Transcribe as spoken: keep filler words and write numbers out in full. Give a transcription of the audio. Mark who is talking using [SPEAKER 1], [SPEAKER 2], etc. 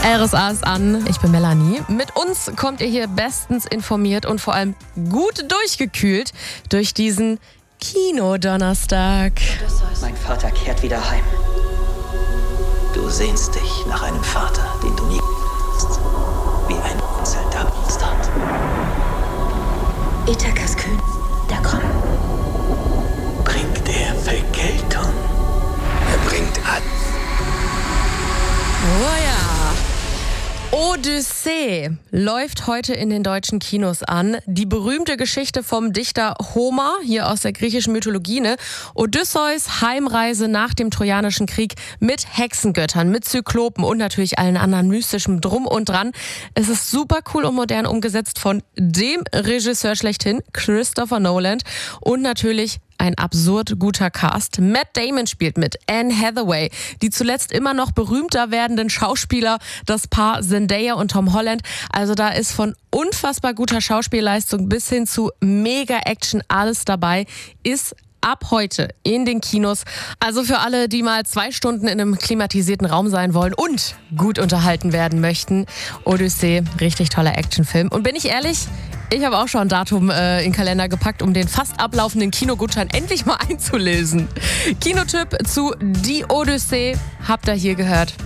[SPEAKER 1] R S A ist an. Ich bin Melanie. Mit uns kommt ihr hier bestens informiert und vor allem gut durchgekühlt durch diesen Kinodonnerstag.
[SPEAKER 2] Mein Vater kehrt wieder heim.
[SPEAKER 3] Du sehnst dich nach einem Vater, den du nie hast. Wie ein Soldat.
[SPEAKER 2] Ithakas Kühn, der kommt.
[SPEAKER 3] Bringt er Vergeltung? Er bringt an.
[SPEAKER 1] Oh ja. Odyssee läuft heute in den deutschen Kinos an. Die berühmte Geschichte vom Dichter Homer, hier aus der griechischen Mythologie, ne? Odysseus Heimreise nach dem Trojanischen Krieg mit Hexengöttern, mit Zyklopen und natürlich allen anderen mystischen Drum und Dran. Es ist super cool und modern umgesetzt von dem Regisseur schlechthin, Christopher Nolan, und natürlich ein absurd guter Cast. Matt Damon spielt mit, Anne Hathaway, die zuletzt immer noch berühmter werdenden Schauspieler, das Paar Zendaya und Tom Holland. Also da ist von unfassbar guter Schauspielleistung bis hin zu Mega-Action alles dabei. Ist ab heute in den Kinos. Also für alle, die mal zwei Stunden in einem klimatisierten Raum sein wollen und gut unterhalten werden möchten. Odyssee, richtig toller Actionfilm. Und bin ich ehrlich, ich habe auch schon ein Datum äh, in den Kalender gepackt, um den fast ablaufenden Kinogutschein endlich mal einzulösen. Kinotipp zu Die Odyssee habt ihr hier gehört.